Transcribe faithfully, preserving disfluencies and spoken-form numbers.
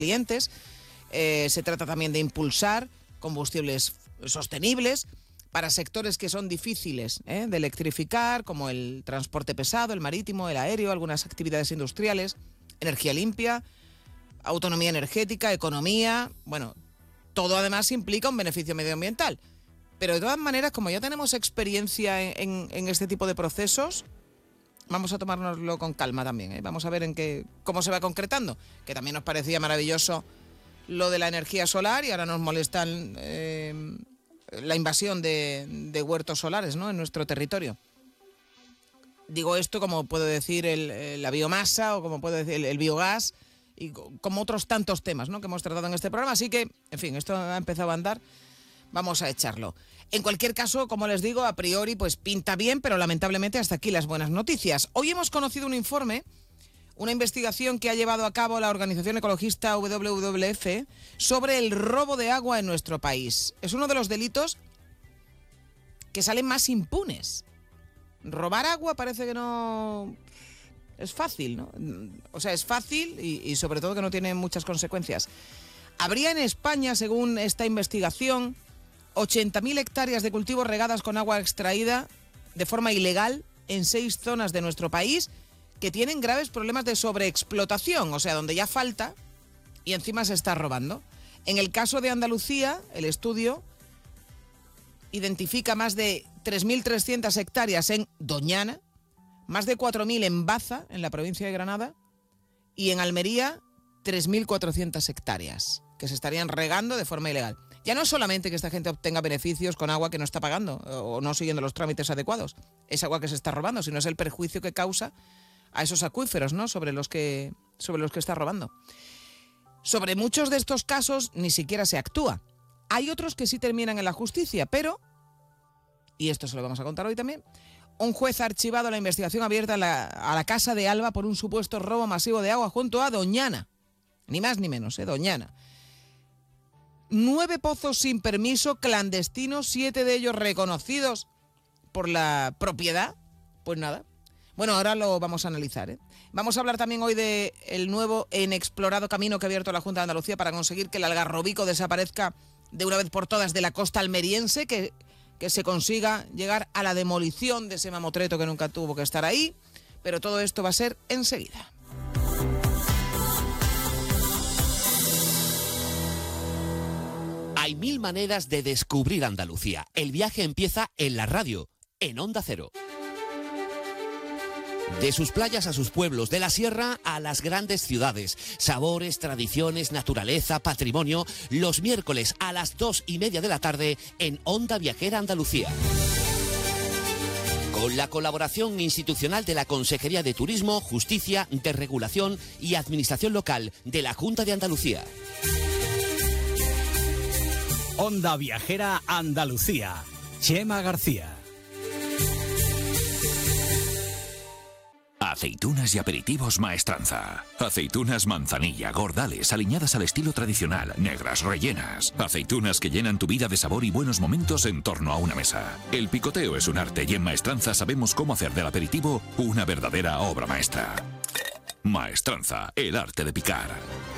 clientes. Eh, se trata también de impulsar combustibles sostenibles para sectores que son difíciles ¿eh? de electrificar, como el transporte pesado, el marítimo, el aéreo, algunas actividades industriales, energía limpia, autonomía energética, economía. Bueno, todo además implica un beneficio medioambiental. Pero de todas maneras, como ya tenemos experiencia en, en, en este tipo de procesos, vamos a tomárnoslo con calma también, ¿eh? Vamos a ver en qué, cómo se va concretando, que también nos parecía maravilloso lo de la energía solar y ahora nos molestan eh, la invasión de, de huertos solares, ¿no?, en nuestro territorio. Digo esto como puedo decir el, la biomasa o como puedo decir el, el biogás y como otros tantos temas, ¿no?, que hemos tratado en este programa. Así que, en fin, esto ha empezado a andar, vamos a echarlo. En cualquier caso, como les digo, a priori pues pinta bien, pero lamentablemente hasta aquí las buenas noticias. Hoy hemos conocido un informe, una investigación que ha llevado a cabo la organización ecologista doble u doble u efe sobre el robo de agua en nuestro país. Es uno de los delitos que salen más impunes. Robar agua parece que no es fácil, ¿no? O sea, es fácil y, y sobre todo que no tiene muchas consecuencias. Habría en España, según esta investigación, ochenta mil hectáreas de cultivos regadas con agua extraída de forma ilegal en seis zonas de nuestro país que tienen graves problemas de sobreexplotación, o sea, donde ya falta y encima se está robando. En el caso de Andalucía, el estudio identifica más de tres mil trescientas hectáreas en Doñana, más de cuatro mil en Baza, en la provincia de Granada, y en Almería, tres mil cuatrocientas hectáreas que se estarían regando de forma ilegal. Ya no es solamente que esta gente obtenga beneficios con agua que no está pagando o no siguiendo los trámites adecuados, es agua que se está robando, sino es el perjuicio que causa a esos acuíferos, ¿no?, sobre los que, sobre los que está robando. Sobre muchos de estos casos ni siquiera se actúa. Hay otros que sí terminan en la justicia, pero, y esto se lo vamos a contar hoy también, un juez ha archivado la investigación abierta a la, a la Casa de Alba por un supuesto robo masivo de agua junto a Doñana. Ni más ni menos, ¿eh? Doñana. Nueve pozos sin permiso, clandestinos, siete de ellos reconocidos por la propiedad. Pues nada. Bueno, ahora lo vamos a analizar, ¿eh? Vamos a hablar también hoy de el nuevo e inexplorado camino que ha abierto la Junta de Andalucía para conseguir que el algarrobico desaparezca de una vez por todas de la costa almeriense, que, que se consiga llegar a la demolición de ese mamotreto que nunca tuvo que estar ahí. Pero todo esto va a ser enseguida. Hay mil maneras de descubrir Andalucía. El viaje empieza en la radio, en Onda Cero. De sus playas a sus pueblos, de la sierra a las grandes ciudades. Sabores, tradiciones, naturaleza, patrimonio. Los miércoles a las dos y media de la tarde en Onda Viajera Andalucía. Con la colaboración institucional de la Consejería de Turismo, Justicia, Desregulación y Administración Local de la Junta de Andalucía. Onda Viajera Andalucía. Chema García. Aceitunas y aperitivos Maestranza. Aceitunas manzanilla, gordales, aliñadas al estilo tradicional, negras, rellenas. Aceitunas que llenan tu vida de sabor y buenos momentos en torno a una mesa. El picoteo es un arte y en Maestranza sabemos cómo hacer del aperitivo una verdadera obra maestra. Maestranza, el arte de picar.